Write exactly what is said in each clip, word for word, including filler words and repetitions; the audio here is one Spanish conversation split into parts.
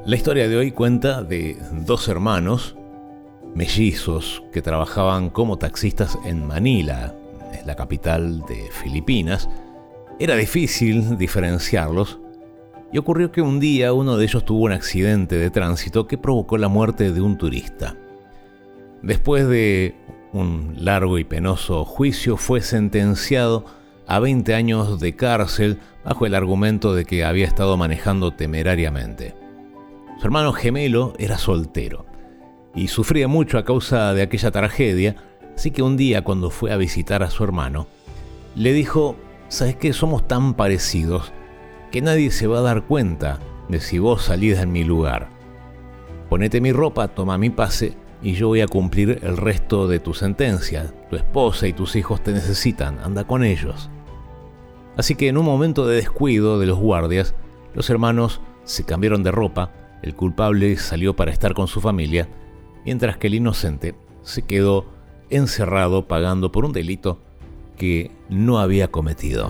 La historia de hoy cuenta de dos hermanos mellizos que trabajaban como taxistas en Manila, la capital de Filipinas. Era difícil diferenciarlos y ocurrió que un día uno de ellos tuvo un accidente de tránsito que provocó la muerte de un turista. Después de un largo y penoso juicio, fue sentenciado a veinte años de cárcel bajo el argumento de que había estado manejando temerariamente. Su hermano gemelo era soltero y sufría mucho a causa de aquella tragedia, así que un día, cuando fue a visitar a su hermano, le dijo: ¿sabes qué? Somos tan parecidos que nadie se va a dar cuenta de si vos salís en mi lugar. Ponete mi ropa, toma mi pase y yo voy a cumplir el resto de tu sentencia. Tu esposa y tus hijos te necesitan, anda con ellos. Así que en un momento de descuido de los guardias, los hermanos se cambiaron de ropa, el culpable salió para estar con su familia, mientras que el inocente se quedó encerrado pagando por un delito que no había cometido.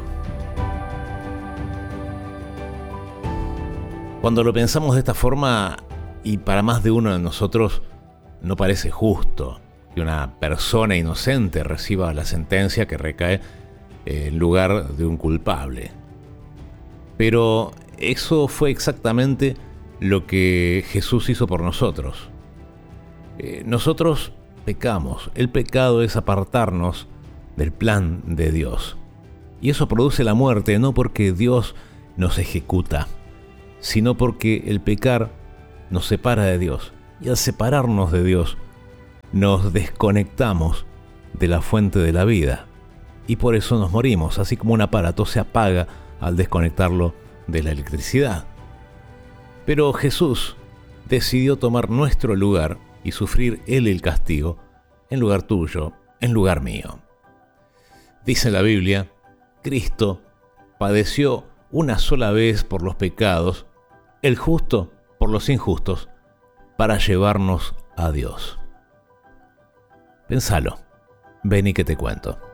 Cuando lo pensamos de esta forma, y para más de uno de nosotros, no parece justo que una persona inocente reciba la sentencia que recae en lugar de un culpable. Pero eso fue exactamente lo que Jesús hizo por nosotros. Eh, nosotros pecamos. El pecado es apartarnos del plan de Dios. Y eso produce la muerte, no porque Dios nos ejecuta, sino porque el pecar nos separa de Dios. Y al separarnos de Dios, nos desconectamos de la fuente de la vida. Y por eso nos morimos, así como un aparato se apaga al desconectarlo de la electricidad. Pero Jesús decidió tomar nuestro lugar y sufrir Él el castigo en lugar tuyo, en lugar mío. Dice la Biblia: Cristo padeció una sola vez por los pecados, el justo por los injustos, para llevarnos a Dios. Pensalo, ven y que te cuento.